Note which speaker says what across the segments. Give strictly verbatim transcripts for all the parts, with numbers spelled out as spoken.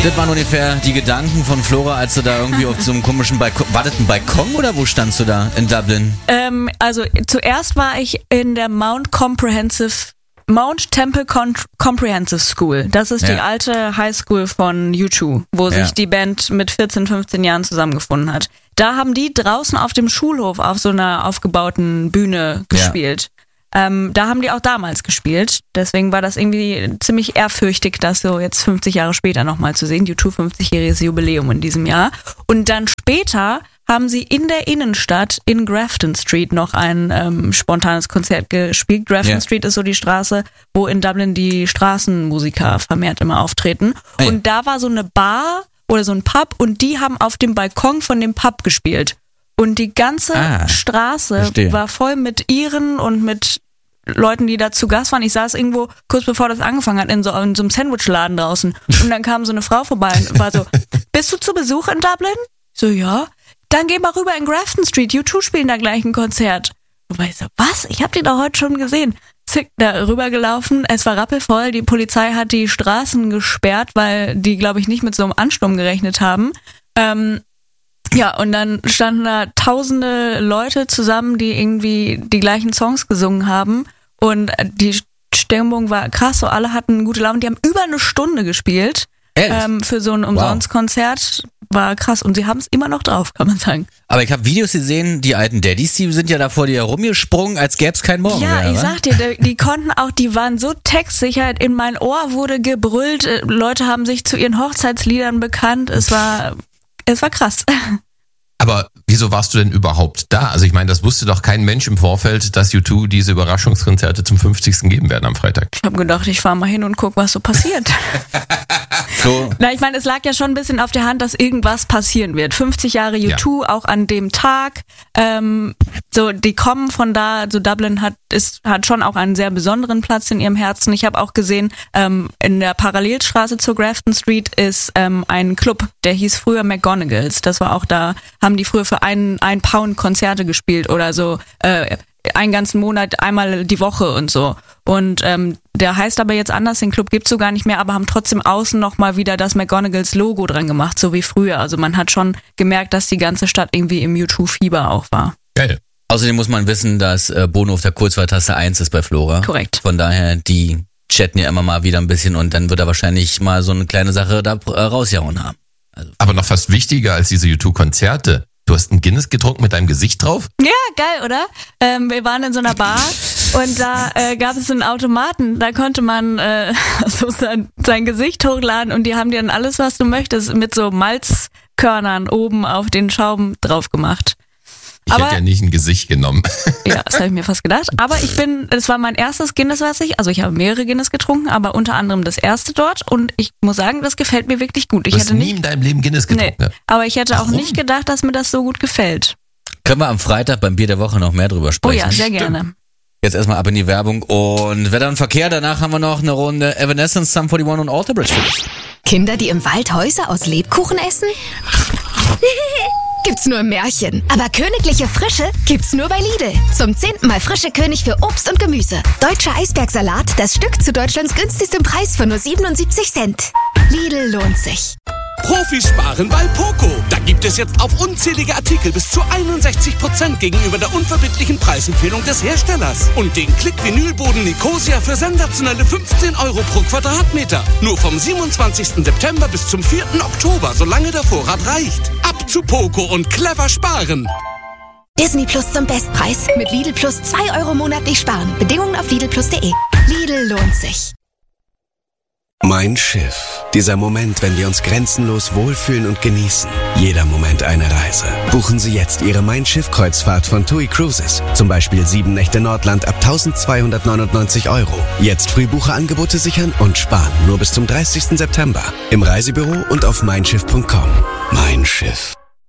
Speaker 1: Das waren ungefähr die Gedanken von Flora, als du da irgendwie auf so einem komischen Balkon... War das ein Balkon oder wo standst du da in Dublin?
Speaker 2: Ähm, also zuerst war ich in der Mount Comprehensive... Mount Temple Con- Comprehensive School. Das ist ja. die alte Highschool von U zwei, wo sich ja. die Band mit vierzehn, fünfzehn Jahren zusammengefunden hat. Da haben die draußen auf dem Schulhof auf so einer aufgebauten Bühne gespielt. Ja. Ähm, da haben die auch damals gespielt. Deswegen war das irgendwie ziemlich ehrfürchtig, das so jetzt fünfzig Jahre später nochmal zu sehen. U zwei fünfzigjähriges Jubiläum in diesem Jahr. Und dann später haben sie in der Innenstadt in Grafton Street noch ein ähm, spontanes Konzert gespielt. Grafton yeah. Street ist so die Straße, wo in Dublin die Straßenmusiker vermehrt immer auftreten. Hey. Und da war so eine Bar oder so ein Pub und die haben auf dem Balkon von dem Pub gespielt. Und die ganze ah, Straße verstehe. war voll mit Iren und mit Leuten, die da zu Gast waren. Ich saß irgendwo kurz bevor das angefangen hat in so, in so einem Sandwichladen draußen. Und dann kam so eine Frau vorbei und war so, bist du zu Besuch in Dublin? So, ja. Dann geh mal rüber in Grafton Street. U zwei spielen da gleich ein Konzert. Wobei ich so, was? Ich hab die doch heute schon gesehen. Zick, da rübergelaufen. Es war rappelvoll. Die Polizei hat die Straßen gesperrt, weil die, glaube ich, nicht mit so einem Ansturm gerechnet haben. Ähm, ja, und dann standen da tausende Leute zusammen, die irgendwie die gleichen Songs gesungen haben. Und die Stimmung war krass. So, alle hatten gute Laune. Die haben über eine Stunde gespielt. Ähm, für so ein Umsonstkonzert. War krass und sie haben es immer noch drauf, kann man sagen.
Speaker 1: Aber ich habe Videos gesehen, die alten Daddys, die sind ja da vor dir herumgesprungen, als gäbe es keinen Morgen
Speaker 2: ja,
Speaker 1: mehr.
Speaker 2: Ja, ich sag dir, die, die konnten auch, die waren so textsicher, in mein Ohr wurde gebrüllt, Leute haben sich zu ihren Hochzeitsliedern bekannt, es war, es war krass.
Speaker 3: Aber wieso warst du denn überhaupt da? Also ich meine, das wusste doch kein Mensch im Vorfeld, dass U zwei diese Überraschungskonzerte zum fünfzigsten geben werden am Freitag.
Speaker 2: Ich habe gedacht, ich fahre mal hin und guck, was so passiert. So. Na, ich meine, es lag ja schon ein bisschen auf der Hand, dass irgendwas passieren wird. fünfzig Jahre U zwei, ja. auch an dem Tag. Ähm, so, die kommen von da. Also Dublin hat ist hat schon auch einen sehr besonderen Platz in ihrem Herzen. Ich habe auch gesehen, ähm, in der Parallelstraße zur Grafton Street ist ähm, ein Club, der hieß früher McGonagall's. Das war auch da, haben die früher für einen, einen Pound Konzerte gespielt oder so. Äh, einen ganzen Monat, einmal die Woche und so. Und ähm, der heißt aber jetzt anders, den Club gibt's so gar nicht mehr, aber haben trotzdem außen nochmal wieder das McGonagall's Logo dran gemacht, so wie früher. Also man hat schon gemerkt, dass die ganze Stadt irgendwie im U zwei Fieber auch war.
Speaker 3: Geil.
Speaker 1: Außerdem muss man wissen, dass äh, Bono auf der Kurzwahltaste eins ist bei Flora.
Speaker 2: Korrekt.
Speaker 1: Von daher, die chatten ja immer mal wieder ein bisschen und dann wird er wahrscheinlich mal so eine kleine Sache da äh, rausgehauen haben. Also,
Speaker 3: aber noch fast wichtiger als diese U zwei Konzerte. Du hast ein Guinness getrunken mit deinem Gesicht drauf?
Speaker 2: Ja, geil, oder? Ähm, wir waren in so einer Bar und da äh, gab es einen Automaten, da konnte man äh, so sein, sein Gesicht hochladen und die haben dir dann alles, was du möchtest, mit so Malzkörnern oben auf den Schrauben drauf gemacht.
Speaker 3: Ich aber, hätte ja nicht ein Gesicht genommen.
Speaker 2: Ja, das habe ich mir fast gedacht. Aber ich bin, es war mein erstes Guinness, was ich, also ich habe mehrere Guinness getrunken, aber unter anderem das erste dort und ich muss sagen, das gefällt mir wirklich gut. Ich
Speaker 3: du hast
Speaker 2: hätte
Speaker 3: nie
Speaker 2: nicht,
Speaker 3: in deinem Leben Guinness getrunken.
Speaker 2: Nee, aber ich hätte
Speaker 3: Warum?
Speaker 2: auch nicht gedacht, dass mir das so gut gefällt.
Speaker 1: Können wir am Freitag beim Bier der Woche noch mehr drüber sprechen?
Speaker 2: Oh ja, sehr gerne.
Speaker 1: Jetzt erstmal ab in die Werbung und Wetter und Verkehr. Danach haben wir noch eine Runde Evanescence, Sum einundvierzig und Alter Bridge.
Speaker 4: Kinder, die im Wald Häuser aus Lebkuchen essen? Gibt's nur im Märchen. Aber königliche Frische gibt's nur bei Lidl. Zum zehnten Mal frische König für Obst und Gemüse. Deutscher Eisbergsalat, das Stück zu Deutschlands günstigstem Preis von nur siebenundsiebzig Cent. Lidl lohnt sich.
Speaker 5: Profis sparen bei Poco. Da gibt es jetzt auf unzählige Artikel bis zu einundsechzig Prozent gegenüber der unverbindlichen Preisempfehlung des Herstellers. Und den Klick-Vinylboden Nicosia für sensationelle fünfzehn Euro pro Quadratmeter. Nur vom siebenundzwanzigsten September bis zum vierten Oktober, solange der Vorrat reicht. Ab zu Poco und clever sparen.
Speaker 4: Disney Plus zum Bestpreis. Mit Lidl Plus zwei Euro monatlich sparen. Bedingungen auf lidl plus punkt de. Lidl lohnt sich.
Speaker 6: Mein Schiff. Dieser Moment, wenn wir uns grenzenlos wohlfühlen und genießen. Jeder Moment eine Reise. Buchen Sie jetzt Ihre Mein Schiff-Kreuzfahrt von TUI Cruises. Zum Beispiel sieben Nächte Nordland ab eintausendzweihundertneunundneunzig Euro. Jetzt Frühbucherangebote sichern und sparen. Nur bis zum dreißigsten September. Im Reisebüro und auf mein schiff punkt com. Mein Schiff.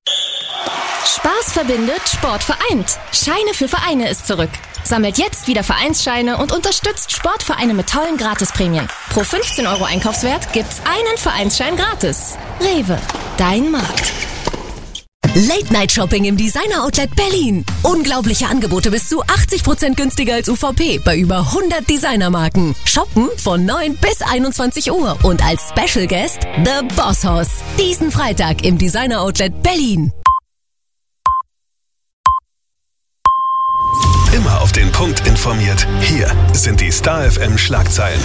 Speaker 7: Spaß verbindet, Sport vereint. Scheine für Vereine ist zurück. Sammelt jetzt wieder Vereinsscheine und unterstützt Sportvereine mit tollen Gratisprämien. Pro fünfzehn Euro Einkaufswert gibt's einen Vereinsschein gratis. Rewe, dein Markt.
Speaker 8: Late-Night-Shopping im Designer-Outlet Berlin. Unglaubliche Angebote bis zu achtzig Prozent günstiger als U V P bei über hundert Designermarken. Shoppen von neun bis einundzwanzig Uhr und als Special Guest The Boss Hoss. Diesen Freitag im Designer-Outlet Berlin.
Speaker 9: Immer auf den Punkt informiert. Hier sind die Star F M Schlagzeilen.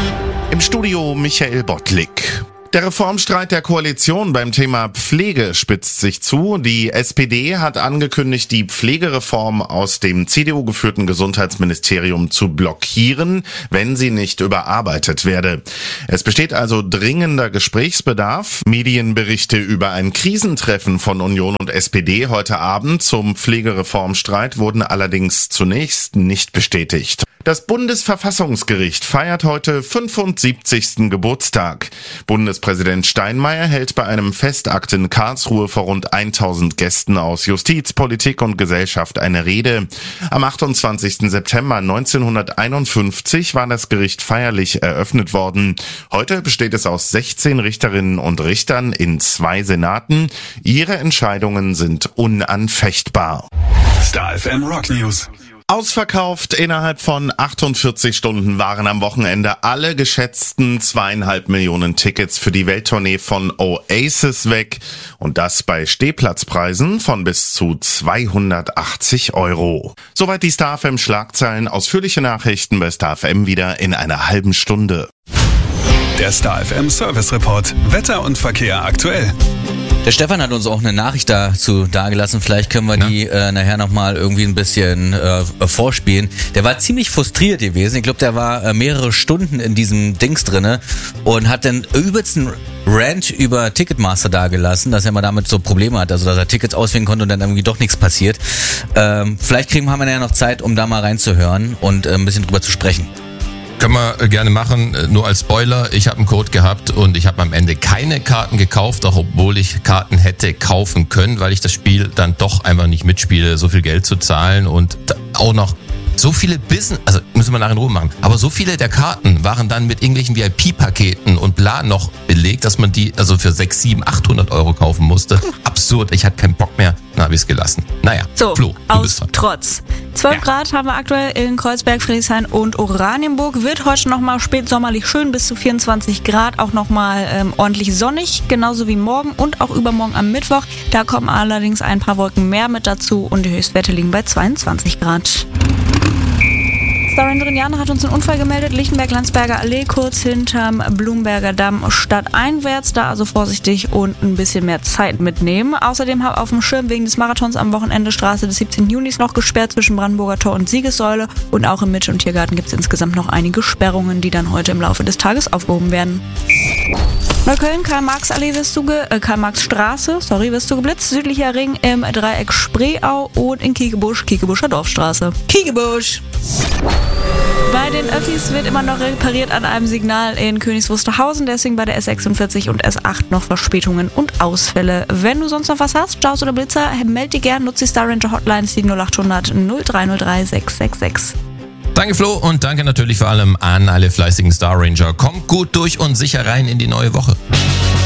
Speaker 10: Im Studio Michael Bottlik. Der Reformstreit der Koalition beim Thema Pflege spitzt sich zu. Die S P D hat angekündigt, die Pflegereform aus dem C D U-geführten Gesundheitsministerium zu blockieren, wenn sie nicht überarbeitet werde. Es besteht also dringender Gesprächsbedarf. Medienberichte über ein Krisentreffen von Union und S P D heute Abend zum Pflegereformstreit wurden allerdings zunächst nicht bestätigt. Das Bundesverfassungsgericht feiert heute fünfundsiebzigsten Geburtstag. Bundespräsident Steinmeier hält bei einem Festakt in Karlsruhe vor rund tausend Gästen aus Justiz, Politik und Gesellschaft eine Rede. Am achtundzwanzigsten September neunzehnhunderteinundfünfzig war das Gericht feierlich eröffnet worden. Heute besteht es aus sechzehn Richterinnen und Richtern in zwei Senaten. Ihre Entscheidungen sind unanfechtbar.
Speaker 9: Star F M Rock News.
Speaker 10: Ausverkauft innerhalb von achtundvierzig Stunden waren am Wochenende alle geschätzten zweieinhalb Millionen Tickets für die Welttournee von Oasis weg. Und das bei Stehplatzpreisen von bis zu zweihundertachtzig Euro. Soweit die Star F M Schlagzeilen. Ausführliche Nachrichten bei Star F M wieder in einer halben Stunde.
Speaker 9: Der Star F M Service Report. Wetter und Verkehr aktuell.
Speaker 1: Der Stefan hat uns auch eine Nachricht dazu dagelassen. Vielleicht können wir ja. die äh, nachher nochmal irgendwie ein bisschen äh, vorspielen. Der war ziemlich frustriert gewesen. Ich glaube, der war äh, mehrere Stunden in diesem Dings drinne und hat den übelsten Rant über Ticketmaster dagelassen, dass er mal damit so Probleme hat, also dass er Tickets auswählen konnte und dann irgendwie doch nichts passiert. Ähm, vielleicht kriegen haben wir ja noch Zeit, um da mal reinzuhören und äh, ein bisschen drüber zu sprechen.
Speaker 3: Können wir gerne machen, nur als Spoiler, ich habe einen Code gehabt und ich habe am Ende keine Karten gekauft, auch obwohl ich Karten hätte kaufen können, weil ich das Spiel dann doch einfach nicht mitspiele, so viel Geld zu zahlen und auch noch so viele Business, also müssen wir nachher in Ruhe machen, aber so viele der Karten waren dann mit irgendwelchen V I P-Paketen und bla noch belegt, dass man die also für sechshundert, siebenhundert, achthundert Euro kaufen musste. Absurd, ich hatte keinen Bock mehr, dann habe ich es gelassen. Naja,
Speaker 2: so,
Speaker 3: Flo, du
Speaker 2: aus
Speaker 3: bist dran.
Speaker 2: Trotz. zwölf
Speaker 3: Ja.
Speaker 2: Grad haben wir aktuell in Kreuzberg, Friedrichshain und Oranienburg. Wird heute nochmal spätsommerlich schön bis zu vierundzwanzig Grad. Auch nochmal ähm, ordentlich sonnig, genauso wie morgen und auch übermorgen am Mittwoch. Da kommen allerdings ein paar Wolken mehr mit dazu und die Höchstwerte liegen bei zweiundzwanzig Grad. Starrangerin Jana hat uns einen Unfall gemeldet. Lichtenberg-Landsberger Allee, kurz hinterm Blumberger Damm stadteinwärts. Da also vorsichtig und ein bisschen mehr Zeit mitnehmen. Außerdem habe auf dem Schirm wegen des Marathons am Wochenende Straße des siebzehnten Junis noch gesperrt zwischen Brandenburger Tor und Siegessäule. Und auch im Mitsch- und Tiergarten gibt es insgesamt noch einige Sperrungen, die dann heute im Laufe des Tages aufgehoben werden. Neukölln, Karl-Marx-Allee wirst du ge- äh, Karl-Marx-Straße, sorry, wirst du geblitzt. Südlicher Ring im Dreieck Spreeau und in Kiekebusch, Kiekebuscher Dorfstraße.
Speaker 1: Kiekebusch!
Speaker 2: Bei den Öffis wird immer noch repariert an einem Signal in Königs Wusterhausen, deswegen bei der S sechsundvierzig und S acht noch Verspätungen und Ausfälle. Wenn du sonst noch was hast, Staus oder Blitzer, meld dich gern, nutze die Star Ranger Hotline, die null acht hundert null drei null drei sechs sechs sechs.
Speaker 3: Danke Flo und danke natürlich vor allem an alle fleißigen Star Ranger. Kommt gut durch und sicher rein in die neue Woche.